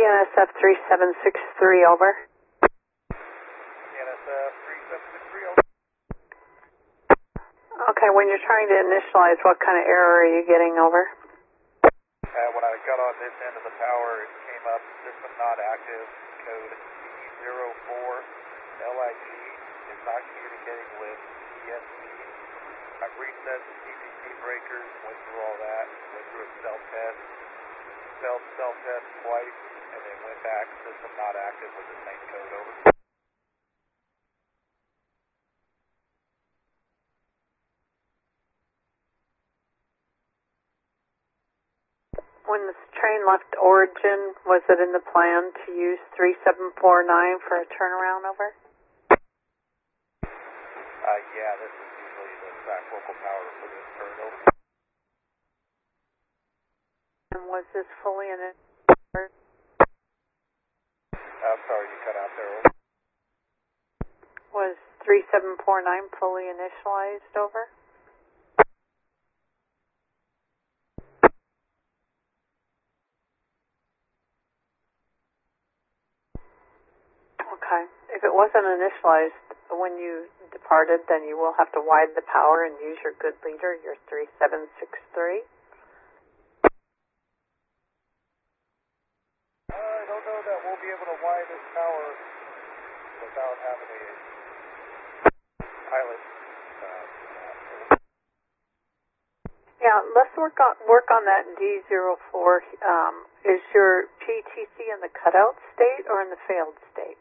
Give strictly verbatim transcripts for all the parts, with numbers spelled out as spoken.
N S F three seven six three, over. N S F three seven six three, over. Okay, when you're trying to initialize, what kind of error are you getting, over? Uh, when I got on this end of the tower, it came up, system not active, code C zero four L I G is not communicating with E S P. I've reset the T C C breakers, went through all that, went through a self-test, failed self-test twice, and then went back, system not active with the same code, over. When the train left origin, was it in the plan to use three seven four nine for a turnaround, over? Uh, yeah, this is usually the track local power for this turn, over. And was this fully in it? I'm sorry, you cut out there, over. Was three seven four nine fully initialized, over? Okay. If it wasn't initialized when you departed, then you will have to widen the power and use your good leader, your three seven six three. Uh, I don't know that we'll be able to wire this tower without having a pilot. Uh, Yeah, let's work on work on that D zero four. Um, is your P T C in the cutout state or in the failed state?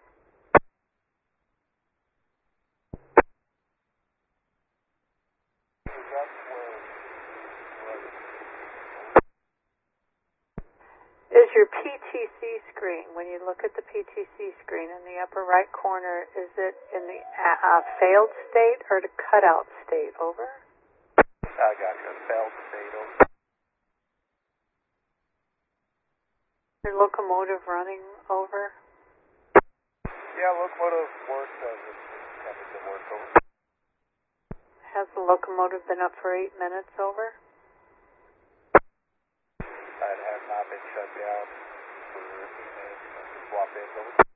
Is your P T C screen, when you look at the P T C screen in the upper right corner, is it in the uh, failed state or the cutout state, over? I got you. Failed state, over. Your locomotive running, over? Yeah, locomotive works as it's intended to work, over. Has the locomotive been up for eight minutes, over? It has not been shut down for eight minutes since the swap in, over.